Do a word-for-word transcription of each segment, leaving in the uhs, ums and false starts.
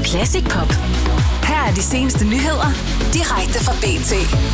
Classic Pop. Her er de seneste nyheder, direkte fra B T.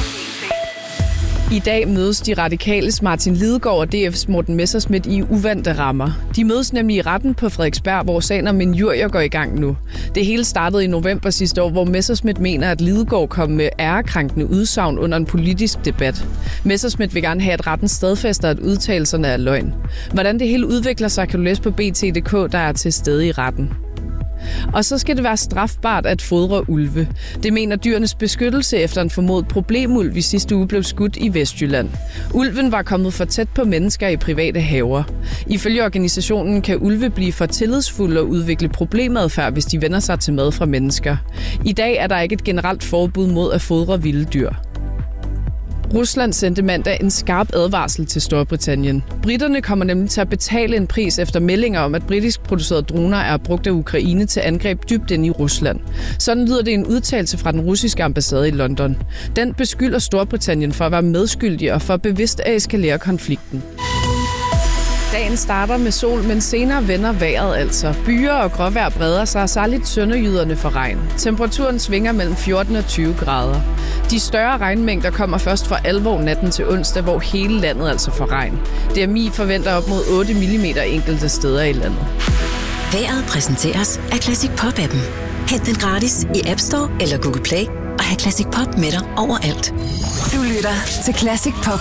I dag mødes de radikales Martin Lidegaard og D F's Morten Messerschmidt i uvante rammer. De mødes nemlig i retten på Frederiksberg, hvor sagen om injurier går i gang nu. Det hele startede i november sidste år, hvor Messerschmidt mener, at Lidegaard kom med ærekrænkende udsagn under en politisk debat. Messerschmidt vil gerne have, at retten stadfæster, at udtalelserne er løgn. Hvordan det hele udvikler sig, kan du læse på B T punktum d k, der er til stede i retten. Og så skal det være strafbart at fodre ulve. Det mener Dyrenes Beskyttelse efter en formodet problemulv i sidste uge blev skudt i Vestjylland. Ulven var kommet for tæt på mennesker i private haver. Ifølge organisationen kan ulve blive for tillidsfulde og udvikle problemadfærd, hvis de vender sig til mad fra mennesker. I dag er der ikke et generelt forbud mod at fodre vilde dyr. Rusland sendte mandag en skarp advarsel til Storbritannien. Briterne kommer nemlig til at betale en pris efter meldinger om, at britisk producerede droner er brugt af Ukraine til angreb dybt ind i Rusland. Sådan lyder det i en udtalelse fra den russiske ambassade i London. Den beskylder Storbritannien for at være medskyldig og for bevidst at eskalere konflikten. Dagen starter med sol, men senere vender vejret altså. Byer og gråvejr breder sig, særligt sønderjyderne for regn. Temperaturen svinger mellem fjorten og tyve grader. De større regnmængder kommer først for alvor natten til onsdag, hvor hele landet altså får regn. D M I forventer op mod otte millimeter enkelte steder i landet. Vejret præsenteres af Classic Pop-appen. Hent den gratis i App Store eller Google Play og have Classic Pop med dig overalt. Du lytter til Classic Pop.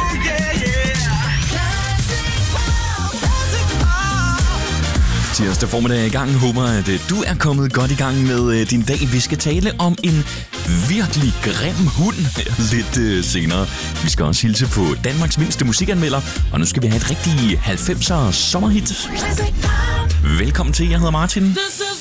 Tirsdag formiddag er i gang. Håber, at du er kommet godt i gang med din dag. Vi skal tale om en virkelig grim hund lidt uh, senere. Vi skal også hilse på Danmarks mindste musikanmelder, og nu skal vi have et rigtig halvfemser sommerhit. Velkommen til, jeg hedder Martin.